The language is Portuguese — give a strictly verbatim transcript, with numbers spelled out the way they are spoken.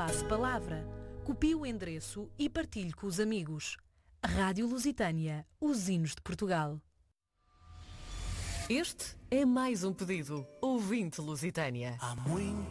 Passe palavra, copie o endereço e partilhe com os amigos. Rádio Lusitânia, os hinos de Portugal. Este é mais um pedido. Ouvinte Lusitânia. Há muito